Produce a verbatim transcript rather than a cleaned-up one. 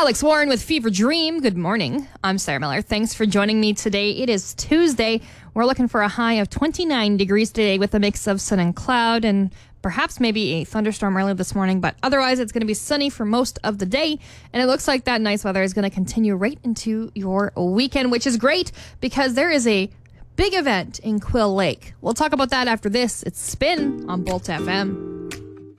Alex Warren with Fever Dream. Good morning. I'm Sarah Miller. Thanks for joining me today. It is Tuesday. We're looking for a high of twenty-nine degrees today with a mix of sun and cloud and perhaps maybe a thunderstorm early this morning. But otherwise, it's going to be sunny for most of the day. And it looks like that nice weather is going to continue right into your weekend, which is great because there is a big event in Quill Lake. We'll talk about that after this. It's Spin on Bolt F M.